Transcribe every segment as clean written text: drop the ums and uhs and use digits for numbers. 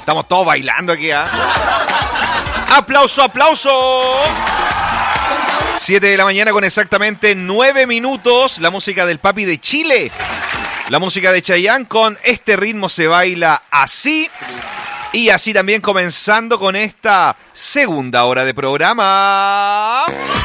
Estamos todos bailando aquí, ¿ah? ¡Aplauso, aplauso! 7 de la mañana con exactamente 9 minutos. La música del Papi de Chile. La música de Chayanne con Este ritmo se baila así. Y así también comenzando con esta segunda hora de programa.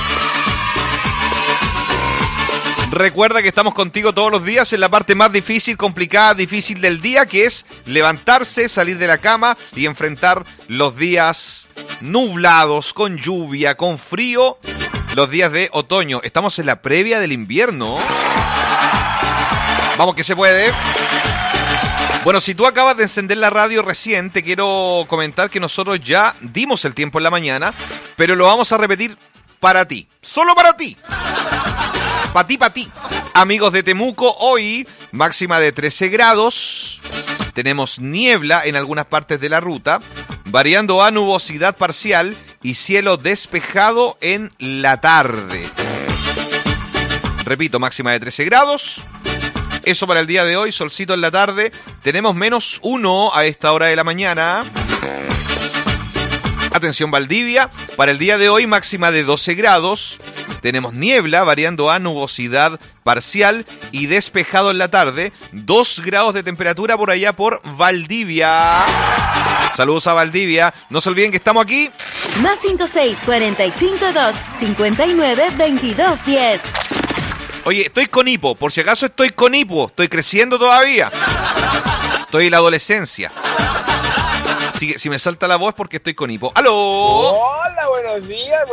Recuerda que estamos contigo todos los días en la parte más difícil, complicada, difícil del día, que es levantarse, salir de la cama y enfrentar los días nublados, con lluvia, con frío, los días de otoño. Estamos en la previa del invierno. Vamos que se puede. Bueno, si tú acabas de encender la radio recién, te quiero comentar que nosotros ya dimos el tiempo en la mañana, pero lo vamos a repetir para ti. Solo para ti. Para ti. Amigos de Temuco, hoy máxima de 13 grados. Tenemos niebla en algunas partes de la ruta, variando a nubosidad parcial y cielo despejado en la tarde. Repito, máxima de 13 grados. Eso para el día de hoy, solcito en la tarde. Tenemos -1 a esta hora de la mañana. Atención Valdivia, para el día de hoy máxima de 12 grados. Tenemos niebla variando a nubosidad parcial y despejado en la tarde. 2 grados de temperatura por allá por Valdivia. Saludos a Valdivia. No se olviden que estamos aquí. +56 45 2 59 22 10. Oye, estoy con hipo. Por si acaso estoy con hipo. Estoy creciendo todavía. Estoy en la adolescencia. Así que si me salta la voz es porque estoy con hipo. ¡Aló! Hola, buenos días.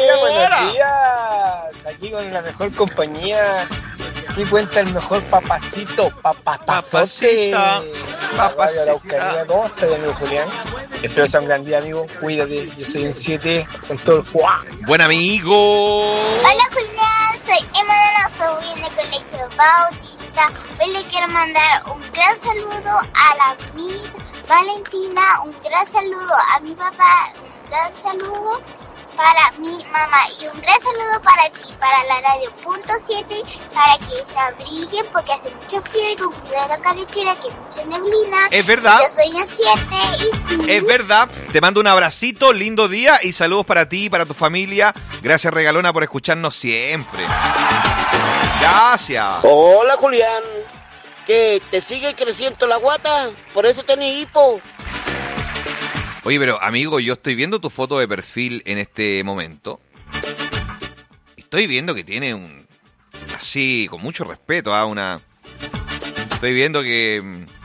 Aquí con la mejor compañía. Aquí cuenta el mejor papacito. Papacita. Estoy amigo Julián. Espero que sea un gran día, amigo. Cuídate. Yo soy en 7 con todo el Juan. Buen amigo. Hola Julián, soy Emma Donoso, voy en el Colegio Bautista. Hoy le quiero mandar un gran saludo a la amiga Valentina, un gran saludo a mi papá, un gran saludo para mi mamá y un gran saludo para ti, para la radio .7, para que se abriguen porque hace mucho frío y con cuidado la carretera que hay mucha neblina. Es verdad. Yo soy en 7 y tú. Es verdad. Te mando un abracito, lindo día y saludos para ti y para tu familia. Gracias Regalona por escucharnos siempre. Gracias. Hola Julián, ¿qué? ¿Te sigue creciendo la guata? ¿Por eso tenés hipo? Oye, pero amigo, yo estoy viendo tu foto de perfil en este momento. Estoy viendo que tiene un... Así, con mucho respeto, una... Estoy viendo que...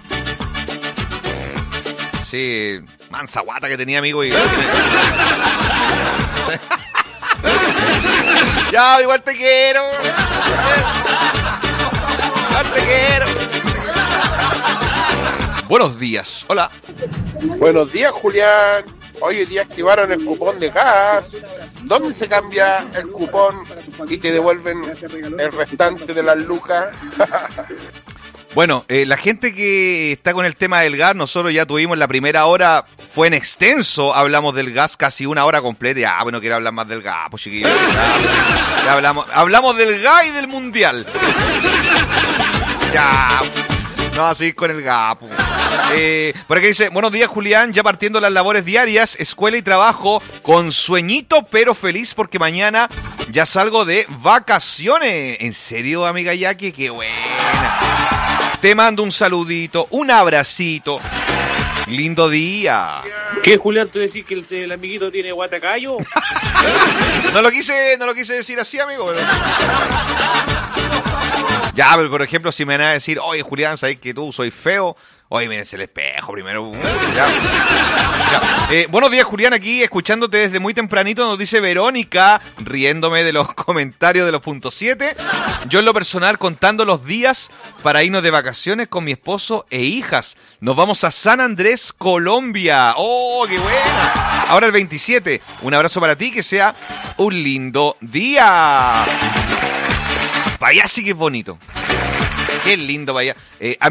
Sí, mansa guata que tenía, amigo. Y... Ya, igual te quiero. Igual te quiero. Buenos días, hola. Buenos días, Julián. Hoy día activaron el cupón de gas. ¿Dónde se cambia el cupón y te devuelven el restante de las lucas? Bueno, la gente que está con el tema del gas, nosotros ya tuvimos la primera hora, fue en extenso, hablamos del gas casi una hora completa. Ya, bueno, quiero hablar más del gas, pues chiquillos. Ya hablamos del gas y del mundial. Ya, no, así con el gas. Por aquí dice, buenos días Julián, ya partiendo las labores diarias, escuela y trabajo, con sueñito pero feliz porque mañana ya salgo de vacaciones. ¿En serio, amiga Jackie? ¡Qué buena! Te mando un saludito, un abracito. Lindo día. ¿Qué, Julián? ¿Tú decís que el amiguito tiene guatacayo? No lo quise decir así, amigo. Pero... Ya, pero por ejemplo, si me van a decir, oye Julián, ¿sabes que tú soy feo? Oye, mírense el espejo primero. Ya. Buenos días, Julián, aquí escuchándote desde muy tempranito, nos dice Verónica, riéndome de los comentarios de los .7. Yo en lo personal contando los días para irnos de vacaciones con mi esposo e hijas. Nos vamos a San Andrés, Colombia. ¡Oh, qué buena! Ahora el 27. Un abrazo para ti, que sea un lindo día. Vaya, sí que es bonito. Qué lindo, vaya.